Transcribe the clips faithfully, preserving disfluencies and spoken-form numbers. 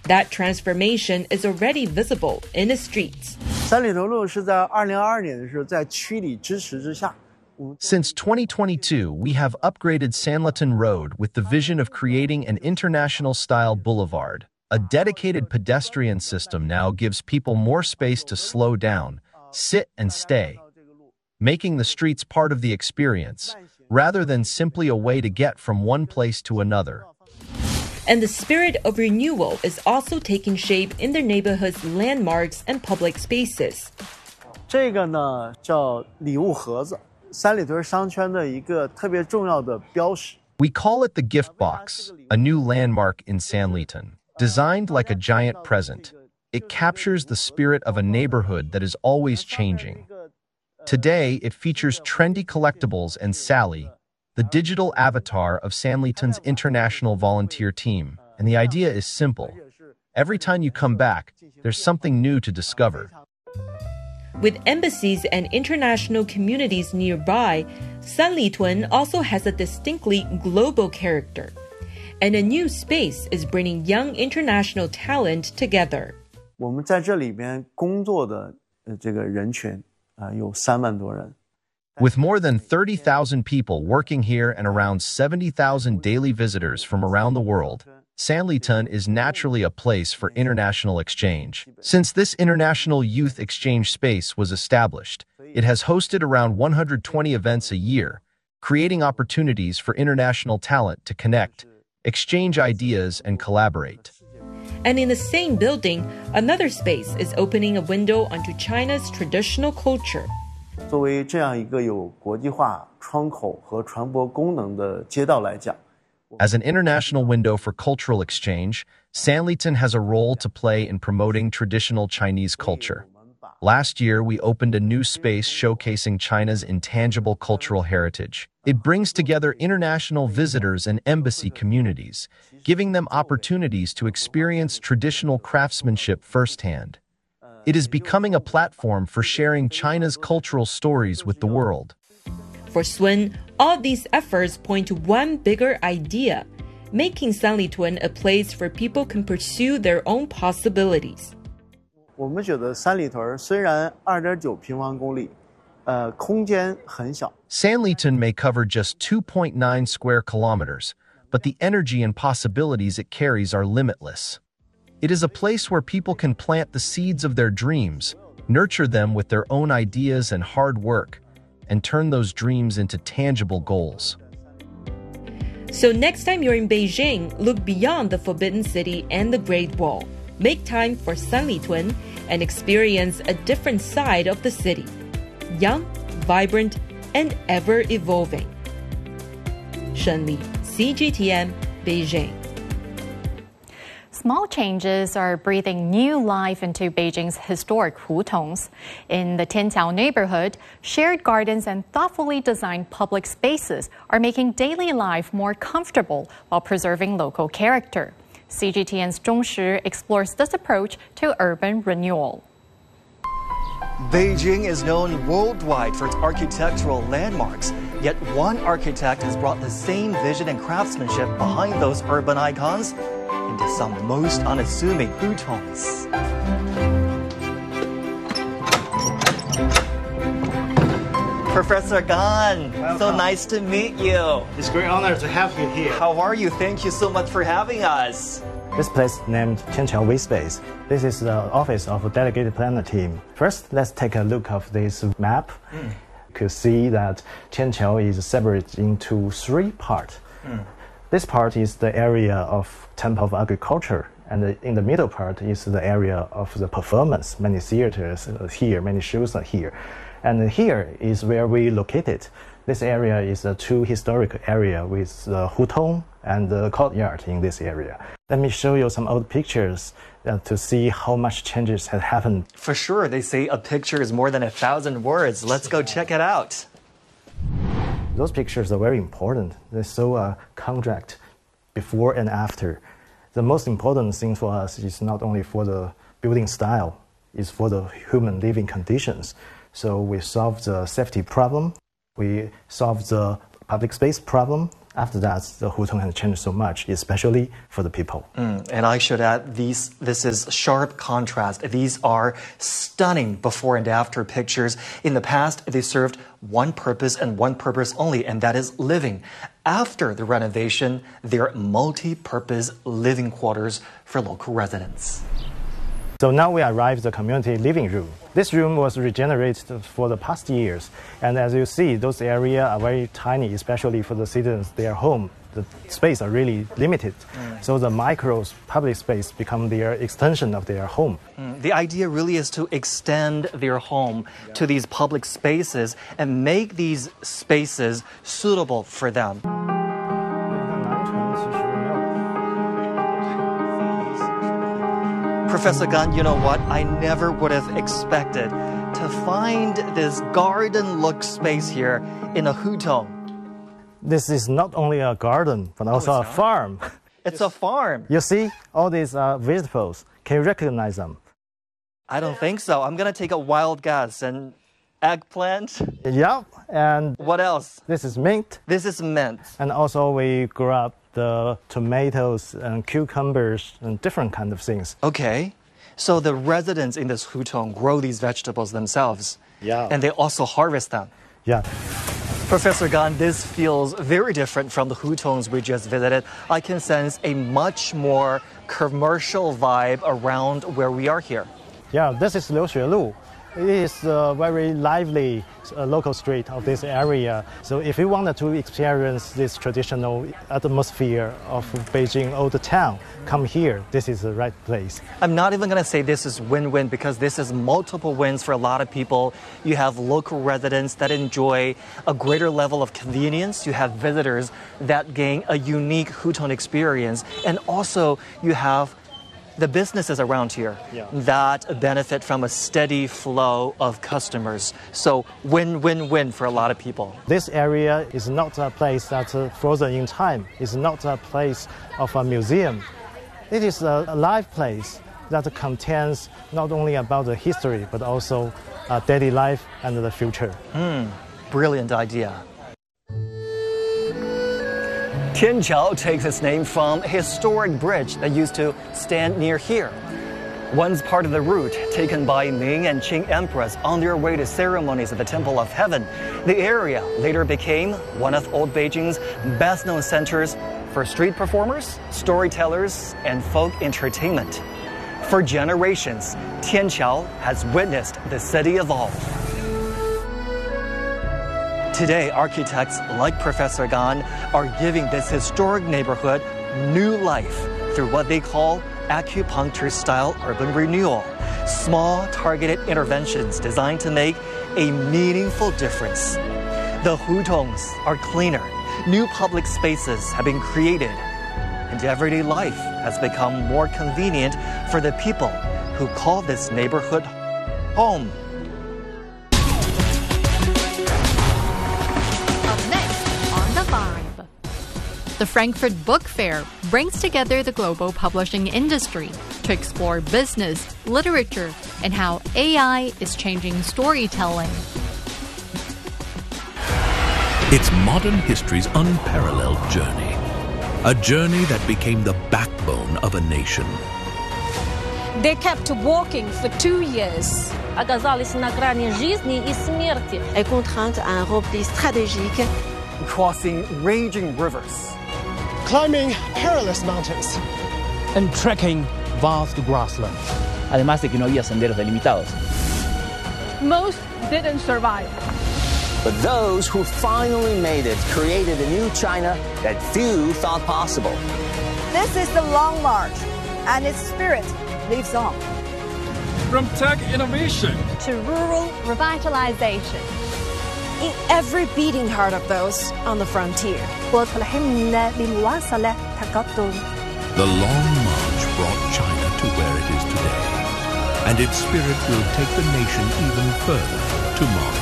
That transformation is already visible in the streets. 三里屯路是在二零二二年的时候，在区里支持之下。 Since twenty twenty-two, we have upgraded Sanlitun Road with the vision of creating an international-style boulevard. A dedicated pedestrian system now gives people more space to slow down, sit and stay, making the streets part of the experience, rather than simply a way to get from one place to another. And the spirit of renewal is also taking shape in their neighborhood's landmarks and public spaces. 这个呢叫礼物盒子，三里屯商圈的一个特别重要的标识。 We call it the gift box, a new landmark in Sanlitun. Designed like a giant present, it captures the spirit of a neighborhood that is always changing. Today, it features trendy collectibles and Sally, the digital avatar of Sanlitun's international volunteer team. And the idea is simple. Every time you come back, there's something new to discover. With embassies and international communities nearby, Sanlitun also has a distinctly global character. And a new space is bringing young international talent together. 我们在这里边工作的这个人群啊有三万多人。 With more than thirty thousand people working here and around seventy thousand daily visitors from around the world, Sanlitun is naturally a place for international exchange. Since this international youth exchange space was established, it has hosted around one hundred twenty events a year, creating opportunities for international talent to connect, exchange ideas, and collaborate. And in the same building, another space is opening a window onto China's traditional culture. 作为这样一个有国际化窗口和传播功能的街道来讲， As an international window for cultural exchange, Sanlitun has a role to play in promoting traditional Chinese culture. Last year, we opened a new space showcasing China's intangible cultural heritage. It brings together international visitors and embassy communities, giving them opportunities to experience traditional craftsmanship firsthand. It is becoming a platform for sharing China's cultural stories with the world. For Sun, all these efforts point to one bigger idea, making Sanlitun a place where people can pursue their own possibilities. 我们觉得三里屯虽然二点九平方公里，呃，空间很小。 Sanlitun may cover just two point nine square kilometers, but the energy and possibilities it carries are limitless. It is a place where people can plant the seeds of their dreams, nurture them with their own ideas and hard work, and turn those dreams into tangible goals. So next time you're in Beijing, look beyond the Forbidden City and the Great Wall. Make time for Sanlitun and experience a different side of the city. Young, vibrant, and ever-evolving. Shen Li, C G T N, Beijing. Small changes are breathing new life into Beijing's historic hutongs. In the Tianqiao neighborhood, shared gardens and thoughtfully designed public spaces are making daily life more comfortable while preserving local character. C G T N's Zhong Shi explores this approach to urban renewal. Beijing is known worldwide for its architectural landmarks, yet one architect has brought the same vision and craftsmanship behind those urban icons into some most unassuming hutongs. Professor Gan, Welcome. So nice to meet you. It's a great honor to have you here. How are you? Thank you so much for having us. This place named Tianqiao V Space. This is the office of a delegated planner team. First, let's take a look of this map. Mm. You could see that Tianqiao is separated into three parts. Mm. This part is the area of Temple of Agriculture, and in the middle part is the area of the performance. Many theaters are here, many shows are here. And here is where we located. This area is a true historic area with the hutong and the courtyard in this area. Let me show you some old pictures uh, to see how much changes have happened. For sure, they say a picture is more than a thousand words. Let's go check it out. Those pictures are very important. They show a contract before and after. The most important thing for us is not only for the building style, it's for the human living conditions. So we solved the safety problem, we solved the public space problem, After that, the Hutong has changed so much, especially for the people. Mm, and I should add, these, this is sharp contrast. These are stunning before and after pictures. In the past, they served one purpose and one purpose only, and that is living. After the renovation, they're multi-purpose living quarters for local residents. So now we arrive at the community living room. This room was regenerated for the past years. And as you see, those areas are very tiny, especially for the citizens, their home. The space are really limited. Mm. So the micro public space become their extension of their home. Mm. The idea really is to extend their home to these public spaces and make these spaces suitable for them. Professor Gan, you know what? I never would have expected to find this garden-look space here in a hutong. This is not only a garden, but also oh, a farm. It's a farm. You see all these uh, vegetables. Can you recognize them? I don't think so. I'm going to take a wild guess. And eggplant? Yeah. And what else? This is mint. This is mint. And also we grow up the tomatoes and cucumbers and different kind of things. Okay. So the residents in this hutong grow these vegetables themselves. Yeah. And they also harvest them. Yeah. Professor Gan, this feels very different from the hutongs we just visited. I can sense a much more commercial vibe around where we are here. Yeah, this is Liu Xuelu. It is a very lively uh, local street of this area. So if you wanted to experience this traditional atmosphere of Beijing old town, come here. This is the right place. I'm not even going to say this is win-win because this is multiple wins for a lot of people. You have local residents that enjoy a greater level of convenience. You have visitors that gain a unique hutong experience. And also you have the businesses around here yeah. that benefit from a steady flow of customers. So win-win-win for a lot of people. This area is not a place that's uh, frozen in time. It's not a place of a museum. It is a, a live place that contains not only about the history, but also uh, daily life and the future. Mm, brilliant idea. Tianqiao takes its name from a historic bridge that used to stand near here. Once part of the route taken by Ming and Qing emperors on their way to ceremonies at the Temple of Heaven, the area later became one of old Beijing's best-known centers for street performers, storytellers, and folk entertainment. For generations, Tianqiao has witnessed the city evolve. Today, architects like Professor Gan are giving this historic neighborhood new life through what they call acupuncture-style urban renewal, small targeted interventions designed to make a meaningful difference. The hutongs are cleaner, new public spaces have been created, and everyday life has become more convenient for the people who call this neighborhood home. The Frankfurt Book Fair brings together the global publishing industry to explore business, literature, and how A I is changing storytelling. It's modern history's unparalleled journey, a journey that became the backbone of a nation. They kept walking for two years. Оказались на грани жизни и смерти. Est contrainte à un repli stratégique. Crossing raging rivers. Climbing perilous mountains. And trekking vast grasslands. Además de que no había senderos delimitados. Most didn't survive. But those who finally made it created a new China that few thought possible. This is the Long March, and its spirit lives on. From tech innovation to rural revitalization. In every beating heart of those on the frontier. The Long March brought China to where it is today, and its spirit will take the nation even further tomorrow.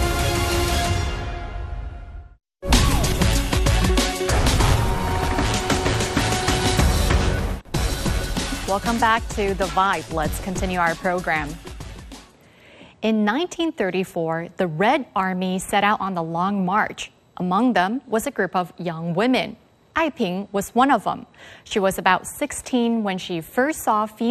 Welcome back to The Vibe. Let's continue our program. In nineteen thirty-four, the Red Army set out on the Long March, Among them was a group of young women. Ai Ping was one of them. She was about sixteen when she first saw female